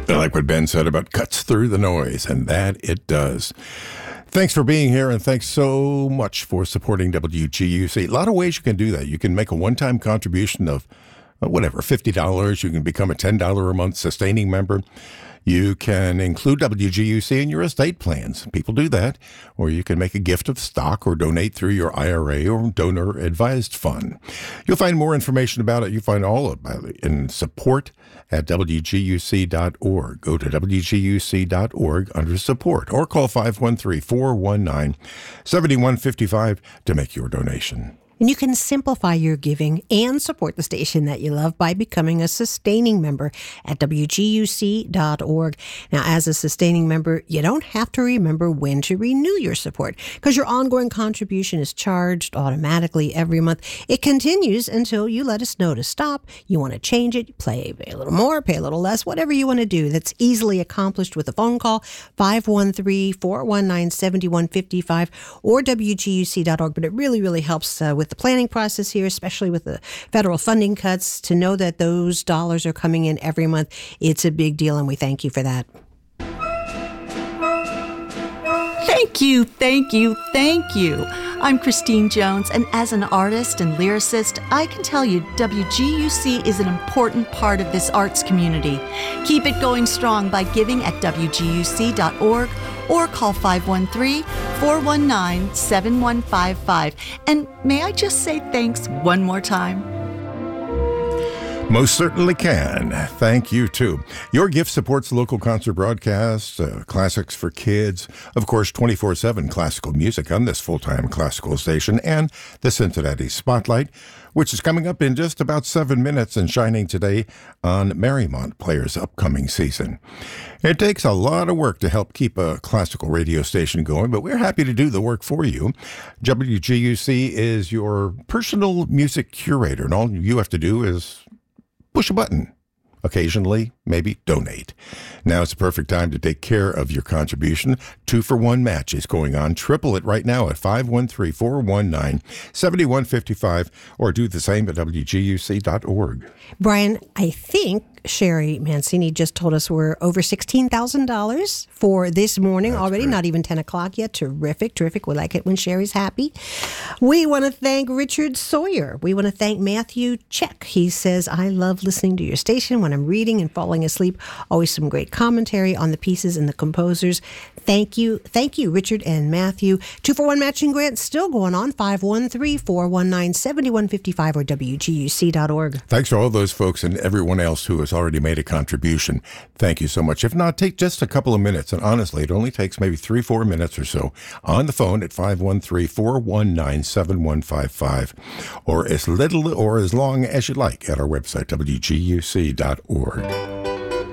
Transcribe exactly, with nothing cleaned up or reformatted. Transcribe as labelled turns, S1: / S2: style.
S1: I like what Ben said about cuts through the noise, and that it does. Thanks for being here, and thanks so much for supporting W G U C. A lot of ways you can do that. You can make a one-time contribution of, uh, whatever, fifty dollars. You can become a ten dollars a month sustaining member. You can include W G U C in your estate plans. People do that. Or you can make a gift of stock or donate through your I R A or donor-advised fund. You'll find more information about it. You'll find all about it in support at W G U C dot org. Go to W G U C dot org under support or call five one three, four one nine, seven one five five to make your donation.
S2: And you can simplify your giving and support the station that you love by becoming a sustaining member at W G U C dot org. Now, as a sustaining member, you don't have to remember when to renew your support because your ongoing contribution is charged automatically every month. It continues until you let us know to stop. You want to change it, pay a little more, pay a little less, whatever you want to do. That's easily accomplished with a phone call, five one three, four one nine, seven one five five or W G U C dot org. But it really, really helps uh, with the planning process here, especially with the federal funding cuts, to know that those dollars are coming in every month. It's a big deal, and we thank you for that.
S3: Thank you, thank you, thank you. I'm Christine Jones, and as an artist and lyricist, I can tell you W G U C is an important part of this arts community. Keep it going strong by giving at W G U C dot org or call five one three, four one nine, seven one five five. And may I just say thanks one more time?
S1: Most certainly can. Thank you, too. Your gift supports local concert broadcasts, uh, classics for kids, of course, twenty-four seven classical music on this full-time classical station, and the Cincinnati Spotlight, which is coming up in just about seven minutes and shining today on Marymount Player's upcoming season. It takes a lot of work to help keep a classical radio station going, but we're happy to do the work for you. W G U C is your personal music curator, and all you have to do is push a button. Occasionally, maybe donate. Now it's the perfect time to take care of your contribution. Two for one match is going on. Triple it right now at five one three, four one nine, seven one five five or do the same at W G U C dot org.
S2: Brian, I think Sherry Mancini just told us we're over sixteen thousand dollars for this morning. That's already, great. Not even ten o'clock yet. Terrific, terrific. We like it when Sherry's happy. We want to thank Richard Sawyer. We want to thank Matthew Check. He says, I love listening to your station when I'm reading and falling asleep. Always some great commentary on the pieces and the composers. Thank you. Thank you, Richard and Matthew. Two for one matching grant still going on. five one three, four one nine, seven one five five or W G U C dot org.
S1: Thanks to all those folks and everyone else who has already made a contribution. Thank you so much. If not, take just a couple of minutes. And honestly, it only takes maybe three, four minutes or so on the phone at five one three, four one nine, seven one five five or as little or as long as you like at our website, W G U C dot org.